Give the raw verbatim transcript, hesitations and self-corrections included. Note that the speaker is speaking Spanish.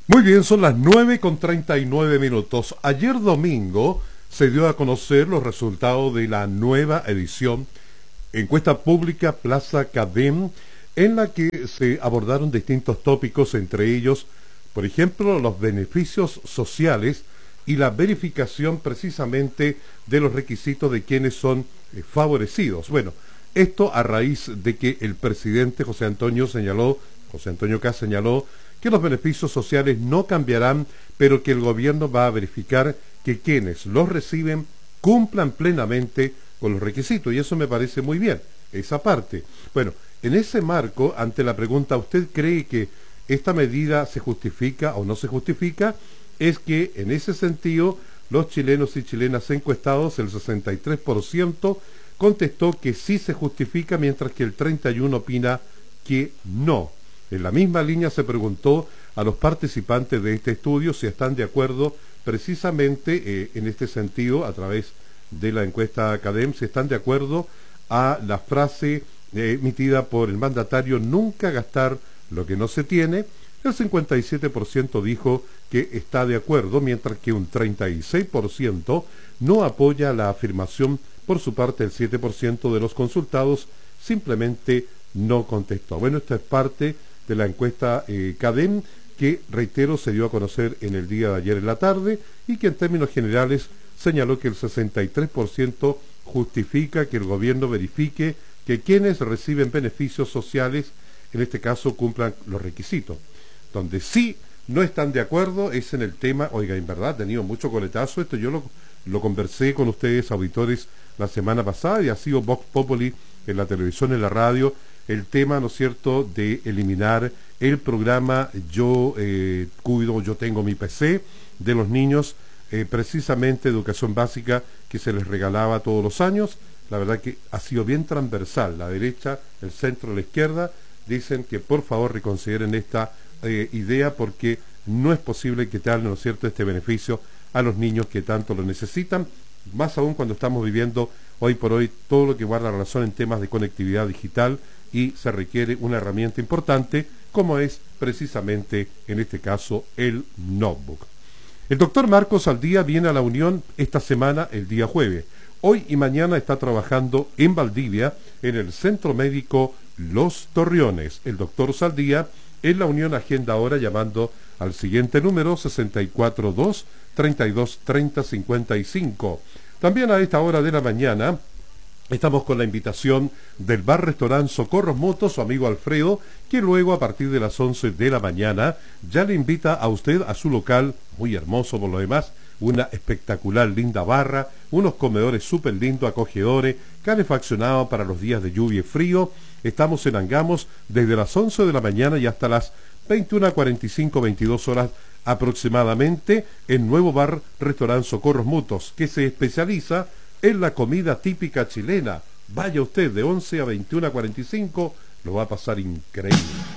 Muy bien, son las nueve con treinta y nueve minutos. Ayer domingo se dio a conocer los resultados de la nueva edición encuesta pública Plaza Cadem, en la que se abordaron distintos tópicos, entre ellos, por ejemplo, los beneficios sociales y la verificación precisamente de los requisitos de quienes son eh, favorecidos. Bueno, esto a raíz de que el presidente José Antonio señaló, José Antonio Kast señaló que los beneficios sociales no cambiarán, pero que el gobierno va a verificar que quienes los reciben cumplan plenamente con los requisitos, y eso me parece muy bien, esa parte. Bueno, en ese marco, ante la pregunta, ¿usted cree que esta medida se justifica o no se justifica? Es que en ese sentido, los chilenos y chilenas encuestados, el sesenta y tres por ciento contestó que sí se justifica, mientras que el treinta y uno por ciento opina que no. En la misma línea se preguntó a los participantes de este estudio si están de acuerdo precisamente eh, en este sentido, a través de la encuesta Cadem, si están de acuerdo a la frase eh, emitida por el mandatario: nunca gastar lo que no se tiene. El cincuenta y siete por ciento dijo que está de acuerdo, mientras que un treinta y seis por ciento no apoya la afirmación. Por su parte, el siete por ciento de los consultados simplemente no contestó. Bueno, esta es parte de la encuesta eh, Cadem, que, reitero, se dio a conocer en el día de ayer en la tarde, y que en términos generales señaló que el sesenta y tres por ciento justifica que el gobierno verifique que quienes reciben beneficios sociales, en este caso, cumplan los requisitos. Donde sí no están de acuerdo es en el tema, oiga, en verdad ha tenido mucho coletazo esto, yo lo, lo conversé con ustedes, auditores, la semana pasada, y ha sido Vox Populi en la televisión, en la radio, el tema, ¿no es cierto?, de eliminar el programa Yo eh, Cuido, Yo Tengo Mi P C, de los niños, eh, precisamente educación básica, que se les regalaba todos los años. La verdad que ha sido bien transversal, la derecha, el centro, la izquierda, dicen que por favor reconsideren esta eh, idea, porque no es posible que tal, ¿no es cierto?, este beneficio a los niños que tanto lo necesitan, más aún cuando estamos viviendo hoy por hoy todo lo que guarda relación en temas de conectividad digital, y se requiere una herramienta importante como es precisamente en este caso el notebook. El doctor Marcos Saldía viene a la Unión esta semana, el día jueves. Hoy y mañana está trabajando en Valdivia, en el Centro Médico Los Torriones. El doctor Saldía en la Unión agenda ahora llamando al siguiente número: sesenta y cuatro dos, treinta y dos, treinta, cincuenta y cinco. También a esta hora de la mañana estamos con la invitación del bar-restaurante Socorros Mutuos, su amigo Alfredo, que luego a partir de las once de la mañana ya le invita a usted a su local, muy hermoso por lo demás, una espectacular, linda barra, unos comedores súper lindos, acogedores, calefaccionados para los días de lluvia y frío. Estamos en Angamos desde las once de la mañana y hasta las veintiuna cuarenta y cinco, veintidós horas aproximadamente, en nuevo bar-restaurante Socorros Mutuos, que se especializa en la comida típica chilena. Vaya usted de once a veintiuna cuarenta y cinco, lo va a pasar increíble.